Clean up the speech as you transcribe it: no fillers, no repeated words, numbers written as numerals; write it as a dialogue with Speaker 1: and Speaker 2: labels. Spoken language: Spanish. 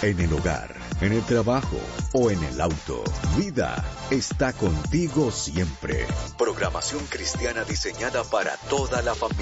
Speaker 1: en el hogar, en el trabajo o en el auto. Vida está contigo siempre. Programación cristiana diseñada para toda la familia.